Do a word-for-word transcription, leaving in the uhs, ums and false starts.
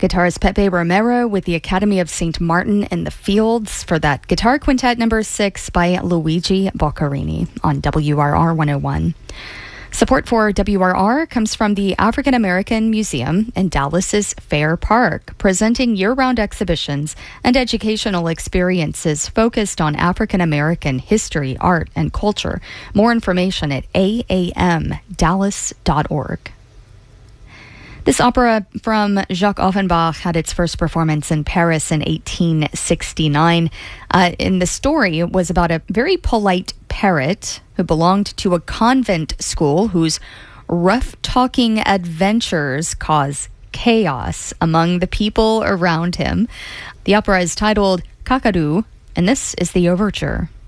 Guitarist Pepe Romero with the Academy of Saint Martin in the Fields for that Guitar Quintet number six by Luigi Boccarini on W R R one oh one. Support for W R R comes from the African American Museum in Dallas's Fair Park, presenting year-round exhibitions and educational experiences focused on African American history, art, and culture. More information at a a m dallas dot org. This opera from Jacques Offenbach had its first performance in Paris in eighteen sixty-nine. Uh, and the story was about a very polite parrot who belonged to a convent school whose rough-talking adventures cause chaos among the people around him. The opera is titled Kakadu, and this is the overture.